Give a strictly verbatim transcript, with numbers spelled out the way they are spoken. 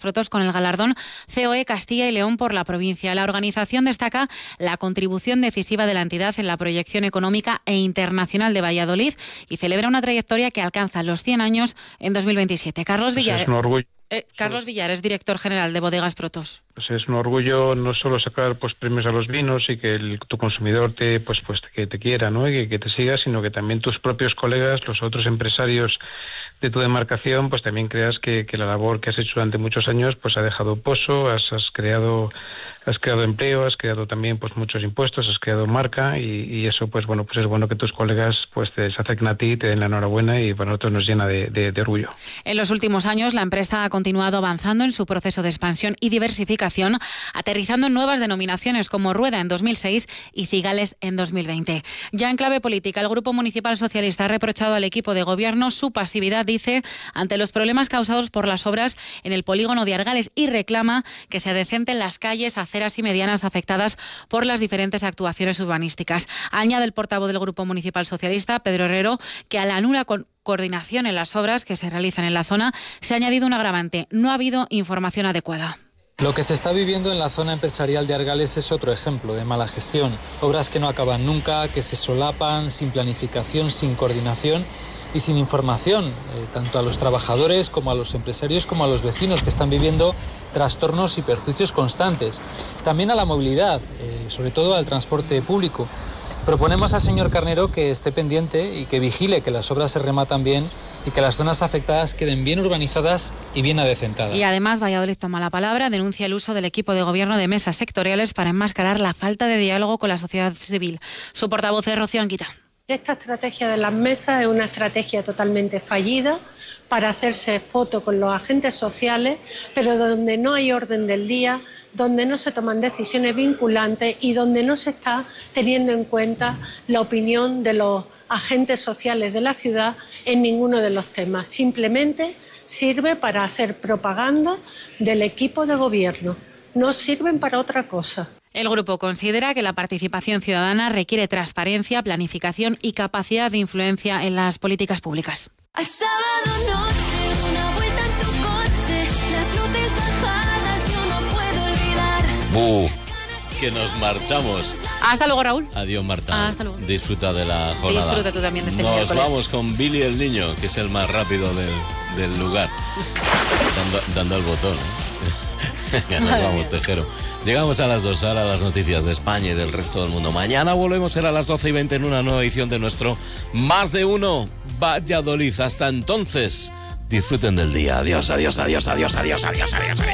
Protos con el galardón C O E Castilla y León por la provincia. La organización destaca la contribución decisiva de la entidad en la proyección económica e internacional de Valladolid y celebra una trayectoria que alcanza los cien años en dos mil veintisiete. Carlos Villares. Es un orgullo. Eh, Carlos Villares, director general de Bodegas Protos. Pues es un orgullo no solo sacar pues premios a los vinos y que el, tu consumidor te pues pues que te quiera, ¿no? Y que, que te siga, sino que también tus propios colegas, los otros empresarios de tu demarcación, pues también creas que, que la labor que has hecho durante muchos años pues ha dejado pozo, has, has creado has creado empleo, has creado también pues muchos impuestos, has creado marca y, y eso pues bueno pues es bueno que tus colegas pues te se acerquen a ti, te den la enhorabuena y para nosotros nos llena de, de, de orgullo. En los últimos años la empresa ha continuado avanzando en su proceso de expansión y diversificación, aterrizando en nuevas denominaciones como Rueda en dos mil seis y Cigales en dos mil veinte. Ya en clave política, el Grupo Municipal Socialista ha reprochado al equipo de gobierno su pasividad, dice, ante los problemas causados por las obras en el polígono de Argales y reclama que se adecenten las calles, aceras y medianas afectadas por las diferentes actuaciones urbanísticas. Añade el portavoz del Grupo Municipal Socialista, Pedro Herrero, que a la nula con coordinación en las obras que se realizan en la zona se ha añadido un agravante: no ha habido información adecuada. Lo que se está viviendo en la zona empresarial de Argales es otro ejemplo de mala gestión. Obras que no acaban nunca, que se solapan, sin planificación, sin coordinación y sin información, eh, tanto a los trabajadores como a los empresarios como a los vecinos que están viviendo trastornos y perjuicios constantes. También a la movilidad, eh, sobre todo al transporte público. Proponemos al señor Carnero que esté pendiente y que vigile que las obras se rematan bien y que las zonas afectadas queden bien urbanizadas y bien adecentadas. Y además Valladolid toma la palabra, denuncia el uso del equipo de gobierno de mesas sectoriales para enmascarar la falta de diálogo con la sociedad civil. Su portavoz es Rocío Anguita. Esta estrategia de las mesas es una estrategia totalmente fallida para hacerse foto con los agentes sociales, pero donde no hay orden del día, donde no se toman decisiones vinculantes y donde no se está teniendo en cuenta la opinión de los agentes sociales de la ciudad en ninguno de los temas. Simplemente sirve para hacer propaganda del equipo de gobierno. No sirven para otra cosa. El grupo considera que la participación ciudadana requiere transparencia, planificación y capacidad de influencia en las políticas públicas. A sábado noche, una vuelta en tu coche, las luces bajadas, yo no puedo olvidar. ¡Buh! Que nos marchamos. Hasta luego, Raúl. Adiós, Marta. Hasta luego. Disfruta de la jornada. Disfruta tú también de este Nos miércoles. vamos con Billy el Niño, que es el más rápido del, del lugar. dando, dando el botón, ¿eh? Ya nos vamos, Tejero. Llegamos a las dos, ahora las noticias de España y del resto del mundo. Mañana volvemos, será a las doce y veinte en una nueva edición de nuestro Más de Uno Valladolid. Hasta entonces, disfruten del día. Adiós, adiós, adiós, adiós, adiós, adiós, adiós.